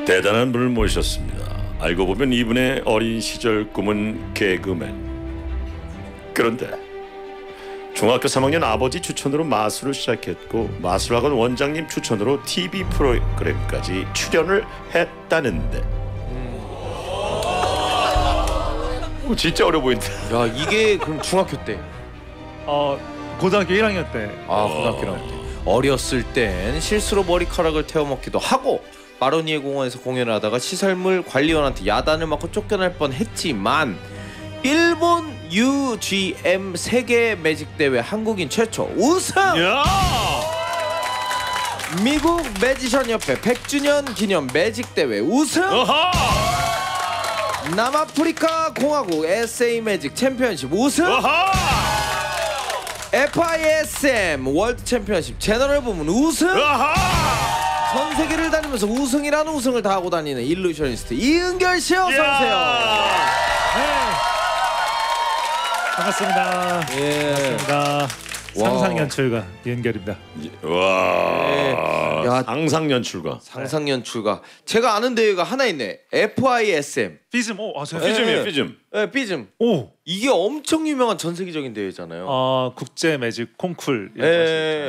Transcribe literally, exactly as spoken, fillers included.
대단한 분을 모셨습니다. 알고 보면 이분의 어린 시절 꿈은 개그맨. 그런데 중학교 삼 학년 아버지 추천으로 마술을 시작했고 마술학원 원장님 추천으로 티비 프로그램까지 출연을 했다는데 오, 진짜 어려 보인다. 야, 이게 그럼 중학교 때? 어 고등학교 일 학년 때. 아, 고등학교 일 학년 때. 어렸을 땐 실수로 머리카락을 태워먹기도 하고 마로니에 공원에서 공연을 하다가 시설물 관리원한테 야단을 맞고 쫓겨날 뻔했지만 일본 유지엠 세계 매직 대회 한국인 최초 우승! 야! 미국 매지션 협회 백 주년 기념 매직 대회 우승! 어하! 남아프리카 공화국 에스에이 매직 챔피언십 우승! 어하! 에프아이에스엠 월드 챔피언십 제너럴 부문 우승! 어하! 전 세계를 다니면서 우승이라는 우승을 다 하고 다니는 일루셔니스트 이은결 씨 어서 오세요. 네. 반갑습니다. 예. 반갑습니다. 상상 연출가 이은결입니다. 와, 네. 야, 상상 연출가. 상상 연출가. 제가 아는 대회가 하나 있네. 에프아이에스엠. 피즘, 오 아세요? 네. 피즘이에요, 피즘. 네, 피즘. 오, 이게 엄청 유명한 전 세계적인 대회잖아요. 어 국제 매직 콩쿨. 예.